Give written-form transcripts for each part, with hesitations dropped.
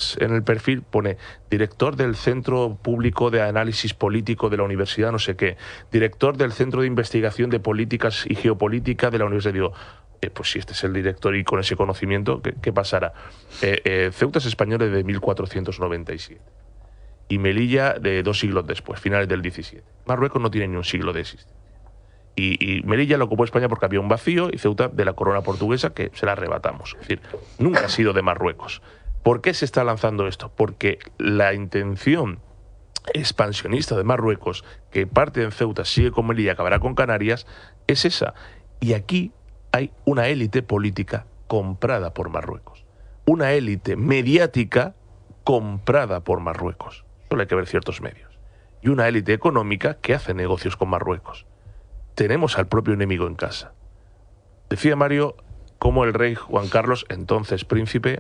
ves en el perfil, pone director del Centro Público de Análisis Político de la Universidad no sé qué, director del Centro de Investigación de Políticas y Geopolítica de la Universidad. Digo, pues si este es el director y con ese conocimiento, ¿qué pasará? Ceuta es español desde 1497 y Melilla de 2 siglos después, finales del 17. Marruecos no tiene ni un siglo de existencia. Y Melilla lo ocupó España porque había un vacío y Ceuta de la corona portuguesa que se la arrebatamos. Es decir, nunca ha sido de Marruecos. ¿Por qué se está lanzando esto? Porque la intención expansionista de Marruecos, que parte en Ceuta, sigue con Melilla, acabará con Canarias, es esa. Y aquí hay una élite política comprada por Marruecos. Una élite mediática comprada por Marruecos. Solo hay que ver ciertos medios. Y una élite económica que hace negocios con Marruecos. Tenemos al propio enemigo en casa. Decía Mario cómo el rey Juan Carlos, entonces príncipe,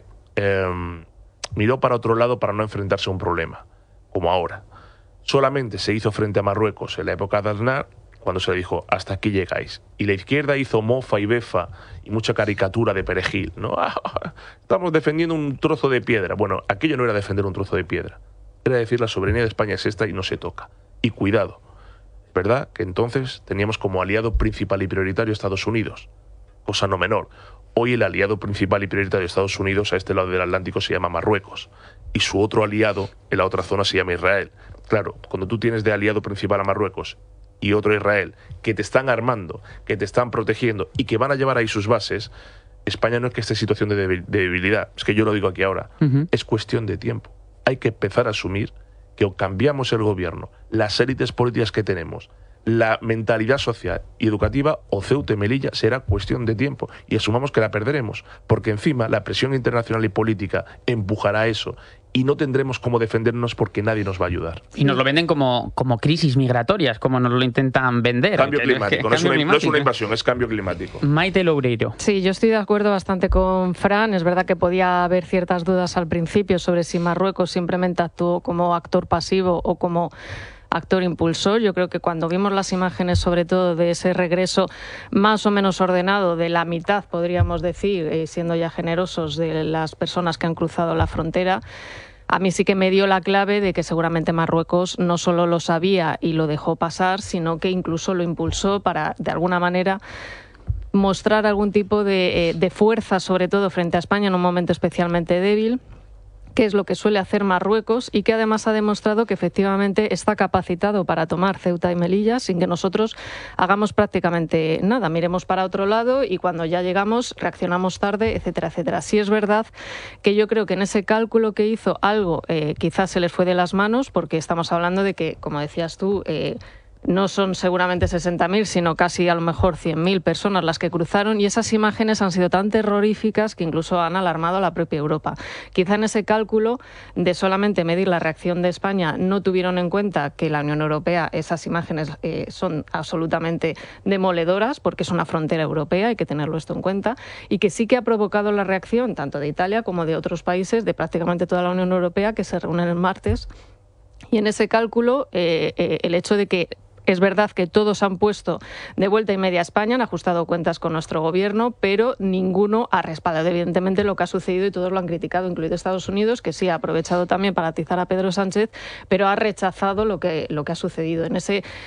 miró para otro lado para no enfrentarse a un problema, como ahora. Solamente se hizo frente a Marruecos en la época de Aznar, cuando se le dijo, hasta aquí llegáis. Y la izquierda hizo mofa y befa y mucha caricatura de perejil, ¿no? Estamos defendiendo un trozo de piedra. Bueno, aquello no era defender un trozo de piedra. Era decir, la soberanía de España es esta y no se toca. Y cuidado. ¿Verdad? Que entonces teníamos como aliado principal y prioritario Estados Unidos, cosa no menor. Hoy el aliado principal y prioritario de Estados Unidos a este lado del Atlántico se llama Marruecos y su otro aliado en la otra zona se llama Israel. Claro, cuando tú tienes de aliado principal a Marruecos y otro Israel que te están armando, que te están protegiendo y que van a llevar ahí sus bases, España no es que esté en situación de debilidad, es que yo lo digo aquí ahora, es cuestión de tiempo. Hay que empezar a asumir que o cambiamos el gobierno, las élites políticas que tenemos, la mentalidad social y educativa, o Ceuta y Melilla será cuestión de tiempo. Y asumamos que la perderemos, porque encima la presión internacional y política empujará a eso. Y no tendremos cómo defendernos porque nadie nos va a ayudar. Y nos lo venden como crisis migratorias, como nos lo intentan vender. Cambio climático, no es una invasión, es cambio climático. Maite Loureiro. Sí, yo estoy de acuerdo bastante con Fran. Es verdad que podía haber ciertas dudas al principio sobre si Marruecos simplemente actuó como actor pasivo o como actor impulsor. Yo creo que cuando vimos las imágenes, sobre todo de ese regreso más o menos ordenado, de la mitad, podríamos decir, siendo ya generosos, de las personas que han cruzado la frontera, a mí sí que me dio la clave de que seguramente Marruecos no solo lo sabía y lo dejó pasar, sino que incluso lo impulsó para, de alguna manera, mostrar algún tipo de fuerza, sobre todo frente a España en un momento especialmente débil, que es lo que suele hacer Marruecos y que además ha demostrado que efectivamente está capacitado para tomar Ceuta y Melilla sin que nosotros hagamos prácticamente nada. Miremos para otro lado y cuando ya llegamos reaccionamos tarde, etcétera, etcétera. Sí es verdad que yo creo que en ese cálculo que hizo algo quizás se les fue de las manos, porque estamos hablando de que, como decías tú, no son seguramente 60.000, sino casi a lo mejor 100.000 personas las que cruzaron, y esas imágenes han sido tan terroríficas que incluso han alarmado a la propia Europa. Quizá en ese cálculo de solamente medir la reacción de España no tuvieron en cuenta que la Unión Europea, esas imágenes son absolutamente demoledoras porque es una frontera europea, hay que tenerlo esto en cuenta, y que sí que ha provocado la reacción tanto de Italia como de otros países de prácticamente toda la Unión Europea que se reúnen el martes. Y en ese cálculo el hecho de que es verdad que todos han puesto de vuelta y media a España, han ajustado cuentas con nuestro gobierno, pero ninguno ha respaldado evidentemente lo que ha sucedido y todos lo han criticado, incluido Estados Unidos, que sí ha aprovechado también para atizar a Pedro Sánchez, pero ha rechazado lo que ha sucedido. En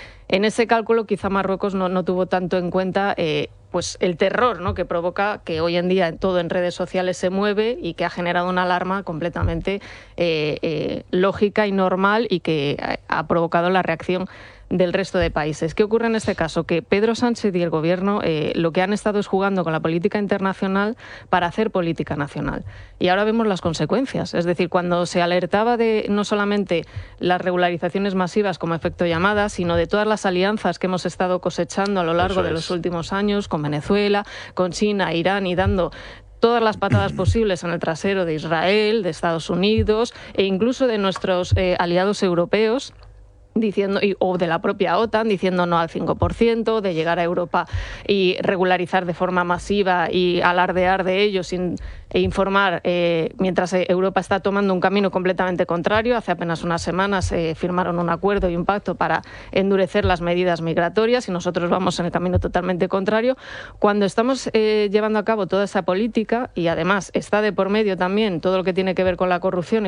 ese cálculo quizá Marruecos no tuvo tanto en cuenta pues el terror, ¿no?, que provoca, que hoy en día todo en redes sociales se mueve y que ha generado una alarma completamente lógica y normal y que ha provocado la reacción del resto de países. ¿Qué ocurre en este caso? Que Pedro Sánchez y el Gobierno lo que han estado es jugando con la política internacional para hacer política nacional. Y ahora vemos las consecuencias. Es decir, cuando se alertaba de no solamente las regularizaciones masivas como efecto llamada, sino de todas las alianzas que hemos estado cosechando a lo largo de los últimos años, con Venezuela, con China, Irán, y dando todas las patadas posibles en el trasero de Israel, de Estados Unidos e incluso de nuestros aliados europeos, diciendo, o de la propia OTAN, diciendo no al 5%, de llegar a Europa y regularizar de forma masiva y alardear de ello e informar, mientras Europa está tomando un camino completamente contrario. Hace apenas unas semanas firmaron un acuerdo y un pacto para endurecer las medidas migratorias y nosotros vamos en el camino totalmente contrario. Cuando estamos llevando a cabo toda esa política y además está de por medio también todo lo que tiene que ver con la corrupción